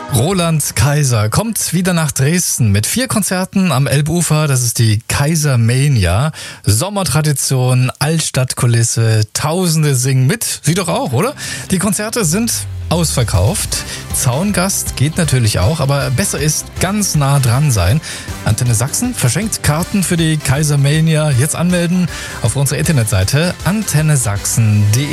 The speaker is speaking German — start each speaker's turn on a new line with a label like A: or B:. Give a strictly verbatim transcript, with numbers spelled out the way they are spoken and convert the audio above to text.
A: Roland Kaiser kommt wieder nach Dresden mit vier Konzerten am Elbufer. Das ist die Kaisermania. Sommertradition, Altstadtkulisse, Tausende singen mit. Sie doch auch, oder? Die Konzerte sind ausverkauft. Zaungast geht natürlich auch, aber besser ist ganz nah dran sein. Antenne Sachsen verschenkt Karten für die Kaisermania. Jetzt anmelden auf unserer Internetseite antenne sachsen punkt de.